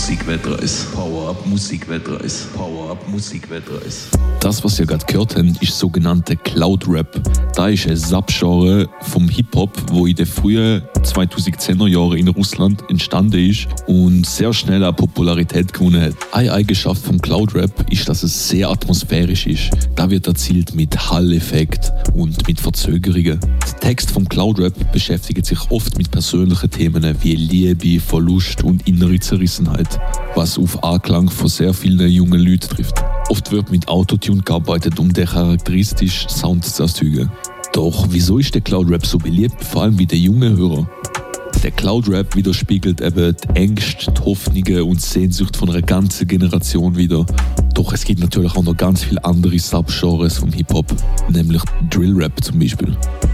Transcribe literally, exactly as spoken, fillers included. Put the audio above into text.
Musikwetreis. Power-Up Musikwetreis. Power-Up Musikwetreis. Das, was ihr gerade gehört habt, ist sogenannte Cloud-Rap. Da ist ein Subgenre vom Hip-Hop, wo in den frühen zweitausendzehner Jahren in Russland entstanden ist und sehr schnell an Popularität gewonnen hat. Eine Eigenschaft vom Cloud-Rap ist, dass es sehr atmosphärisch ist. Da wird erzielt mit Hall-Effekt und mit Verzögerungen. Der Text vom Cloud-Rap beschäftigt sich oft mit persönlichen Themen wie Liebe, Verlust und innere Zerrissenheit, was auf Anklang von sehr vielen jungen Leuten trifft. Oft wird mit Autotune gearbeitet, um den charakteristischen Sound zu erzeugen. Doch wieso ist der Cloud-Rap so beliebt, vor allem bei den jungen Hörern? Der Cloud-Rap widerspiegelt eben die Ängste, die Hoffnungen und Sehnsucht von einer ganzen Generation wieder. Doch es gibt natürlich auch noch ganz viele andere Subgenres vom Hip-Hop, nämlich Drill-Rap zum Beispiel.